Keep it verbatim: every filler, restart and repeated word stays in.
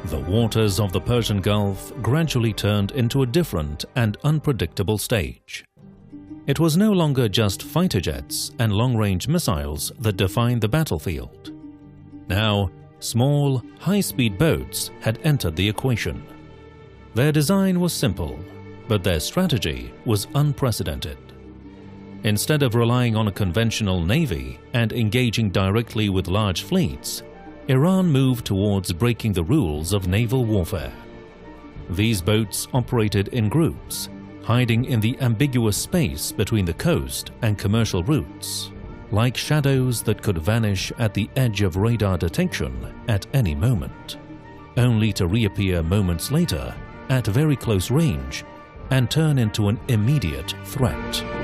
The waters of the Persian Gulf gradually turned into a different and unpredictable stage. It was no longer just fighter jets and long-range missiles that defined the battlefield. Now, small, high-speed boats had entered the equation. Their design was simple, but their strategy was unprecedented. Instead of relying on a conventional navy and engaging directly with large fleets, Iran moved towards breaking the rules of naval warfare. These boats operated in groups, hiding in the ambiguous space between the coast and commercial routes, like shadows that could vanish at the edge of radar detection at any moment, only to reappear moments later at very close range and turn into an immediate threat.